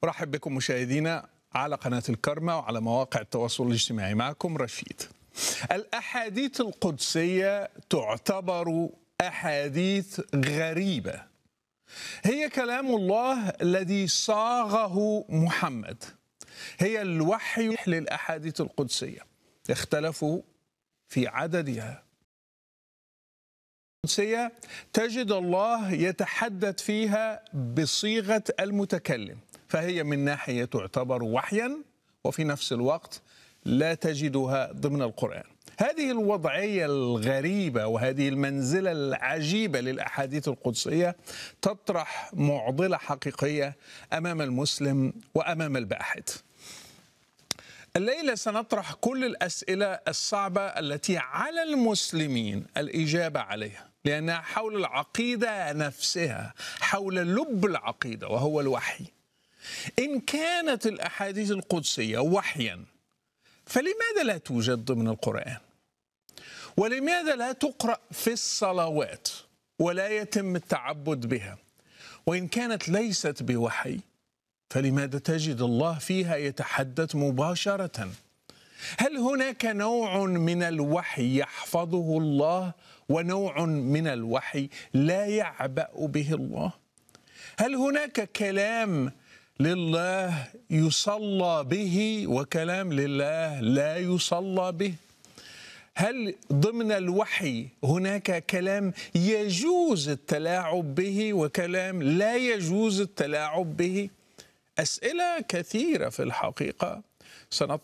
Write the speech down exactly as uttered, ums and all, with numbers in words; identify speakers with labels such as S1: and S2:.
S1: أرحب بكم مشاهدينا على قناة الكرمة وعلى مواقع التواصل الاجتماعي. معكم رشيد. الأحاديث القدسية تعتبر أحاديث غريبة، هي كلام الله الذي صاغه محمد، هي الوحي للأحاديث القدسية. اختلفوا في عددها. القدسية تجد الله يتحدث فيها بصيغة المتكلم، فهي من ناحية تعتبر وحيا وفي نفس الوقت لا تجدها ضمن القرآن. هذه الوضعية الغريبة وهذه المنزلة العجيبة للأحاديث القدسية تطرح معضلة حقيقية أمام المسلم وأمام الباحث. الليلة سنطرح كل الأسئلة الصعبة التي على المسلمين الإجابة عليها، لأنها حول العقيدة نفسها، حول لب العقيدة وهو الوحي. إن كانت الأحاديث القدسية وحيا فلماذا لا توجد ضمن القرآن؟ ولماذا لا تقرأ في الصلوات ولا يتم التعبد بها؟ وإن كانت ليست بوحي فلماذا تجد الله فيها يتحدث مباشرة؟ هل هناك نوع من الوحي يحفظه الله ونوع من الوحي لا يعبأ به الله؟ هل هناك كلام لله يصلى به وكلام لله لا يصلى به؟ هل ضمن الوحي هناك كلام يجوز التلاعب به وكلام لا يجوز التلاعب به؟ أسئلة كثيرة في الحقيقة سنطرح